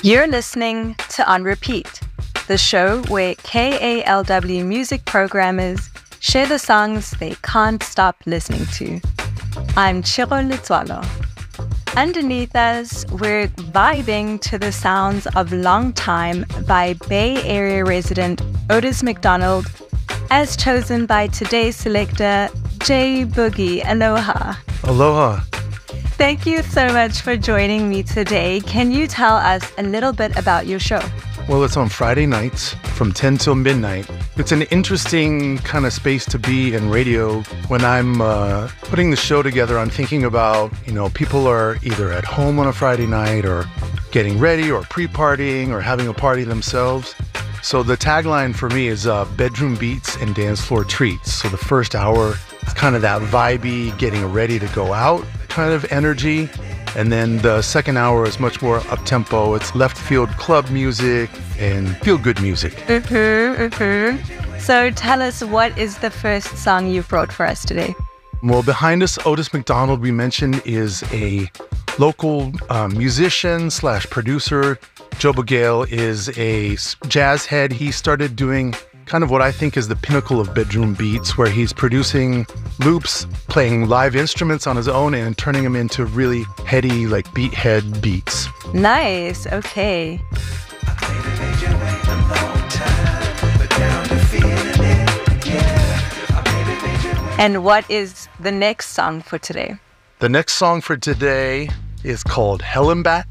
You're listening to On Repeat, the show where KALW music programmers share the songs they can't stop listening to. I'm Chiro Letswalo. Underneath us, we're vibing to the sounds of Long Time by Bay Area resident Otis McDonald, as chosen by today's selector, J Boogie. Aloha. Aloha. Thank you so much for joining me today. Can you tell us a little bit about your show? Well, it's on Friday nights from 10 till midnight. It's an interesting kind of space to be in radio. When I'm putting the show together, I'm thinking about, people are either at home on a Friday night or getting ready or pre-partying or having a party themselves. So the tagline for me is bedroom beats and dance floor treats. So the first hour is kind of that vibey, getting ready to go out kind of energy. And then the second hour is much more up-tempo. It's left field club music and feel-good music. So tell us, what is the first song you've brought for us today? Well, behind us, Otis McDonald, we mentioned, is a local musician / producer. Joe Bugale is a jazz head. He started doing kind of what I think is the pinnacle of bedroom beats, where he's producing loops, playing live instruments on his own, and turning them into really heady, like beat head beats. Nice. Okay. And what is the next song for today? The next song for today is called Hell and Back.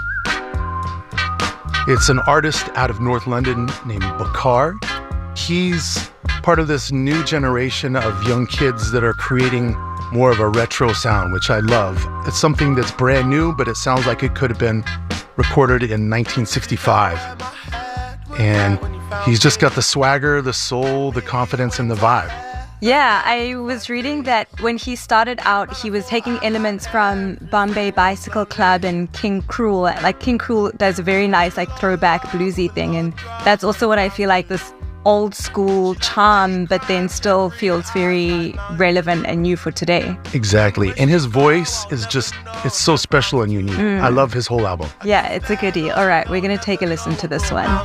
It's an artist out of North London named Bakar. He's part of this new generation of young kids that are creating more of a retro sound, which I love. It's something that's brand new, but it sounds like it could have been recorded in 1965. And he's just got the swagger, the soul, the confidence, and the vibe. Yeah, I was reading that when he started out, he was taking elements from Bombay Bicycle Club and King Cruel. Like King Cruel does a very nice throwback bluesy thing. And that's also what I feel like, this old school charm, but then still feels very relevant and new for today. Exactly. And his voice is it's so special and unique. I love his whole album. Yeah, it's a goodie. All right, we're going to take a listen to this one.